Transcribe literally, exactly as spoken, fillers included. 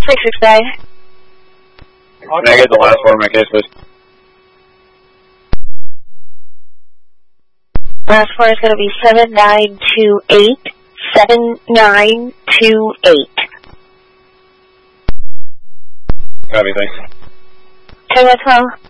six six nine. Can I get the last part of my case, please? Last four is going to be seven nine two eight. seven nine two eight. Copy, thanks. ten one twelve.